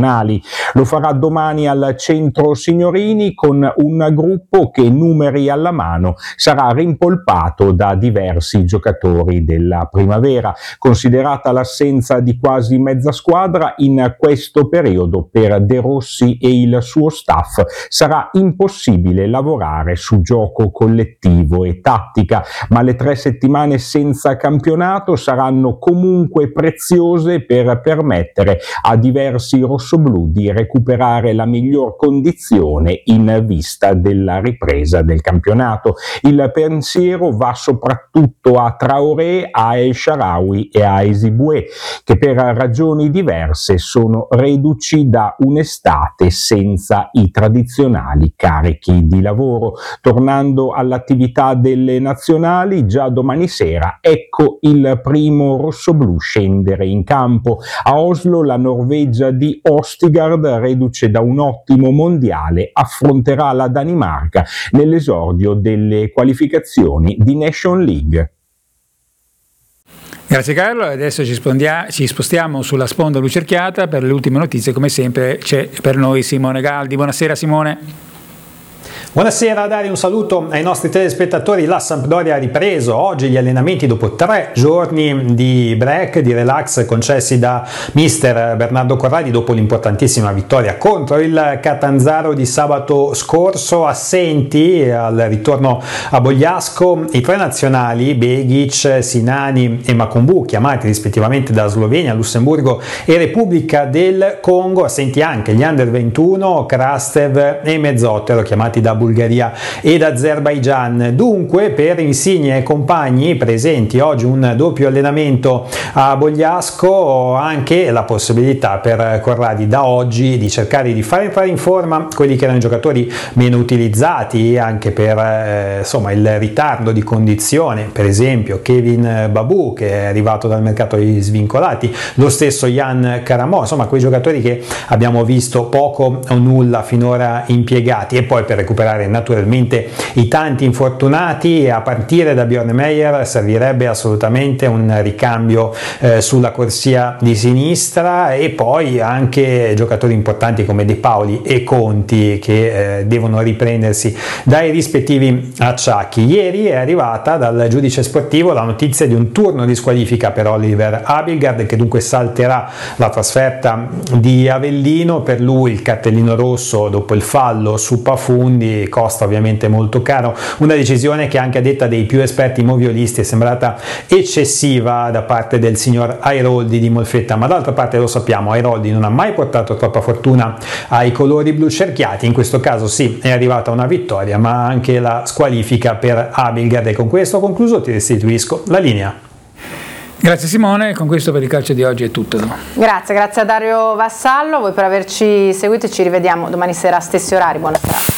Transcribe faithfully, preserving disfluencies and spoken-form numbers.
nazionali. Lo farà domani al Centro Signorini con un gruppo che, numeri alla mano, sarà rimpolpato da diversi giocatori della primavera. Considerata l'assenza di quasi mezza squadra in questo periodo, per De Rossi e il suo staff sarà impossibile lavorare su gioco collettivo e tattica, ma le tre settimane senza campionato saranno comunque preziose per permettere a diversi rossoblù di recuperare la miglior condizione in vista della ripresa del campionato. Il pensiero va soprattutto a Traoré, a El Shaarawy e a Eziboué, che per ragioni diverse sono reduci da un'estate senza i tradizionali carichi di lavoro. Tornando all'attività delle nazionali, già domani sera ecco il primo rossoblù scendere in campo. A Oslo la Norvegia di Ostigard, reduce da un ottimo mondiale, affronterà la Danimarca nell'esordio delle qualificazioni di Nation League. Grazie Carlo, adesso ci, ci spostiamo sulla sponda lucerchiata. Per le ultime notizie, come sempre, c'è per noi Simone Galdi. Buonasera Simone. Buonasera Dario, un saluto ai nostri telespettatori. La Sampdoria ha ripreso oggi gli allenamenti dopo tre giorni di break, di relax concessi da mister Bernardo Corradi dopo l'importantissima vittoria contro il Catanzaro di sabato scorso. Assenti al ritorno a Bogliasco i tre nazionali Begic, Sinani e Makumbu, chiamati rispettivamente da Slovenia, Lussemburgo e Repubblica del Congo. Assenti anche gli under ventuno, Krastev e Mezzottero, chiamati da Bulgaria ed Azerbaigian. Dunque, per Insigne e compagni presenti oggi un doppio allenamento a Bogliasco, anche la possibilità per Corradi da oggi di cercare di far entrare in forma quelli che erano i giocatori meno utilizzati, anche per eh, insomma il ritardo di condizione, per esempio Kevin Babu, che è arrivato dal mercato degli svincolati, lo stesso Jan Karamò, insomma quei giocatori che abbiamo visto poco o nulla finora impiegati, e poi per recuperare naturalmente i tanti infortunati. A partire da Bjorn Meyer servirebbe assolutamente un ricambio eh, sulla corsia di sinistra, e poi anche giocatori importanti come De Paoli e Conti che eh, devono riprendersi dai rispettivi acciacchi. Ieri è arrivata dal giudice sportivo la notizia di un turno di squalifica per Oliver Abildgaard, che dunque salterà la trasferta di Avellino. Per lui il cartellino rosso dopo il fallo su Pafundi costa ovviamente molto caro, una decisione che anche a detta dei più esperti moviolisti è sembrata eccessiva da parte del signor Airoldi di Molfetta, ma d'altra parte lo sappiamo, Airoldi non ha mai portato troppa fortuna ai colori blu cerchiati. In questo caso sì, è arrivata una vittoria, ma anche la squalifica per Abildgaard. E con questo concluso ti restituisco la linea. Grazie Simone, con questo per il calcio di oggi è tutto. Grazie, grazie a Dario Vassallo, voi per averci seguito e ci rivediamo domani sera a stessi orari. Buona serata.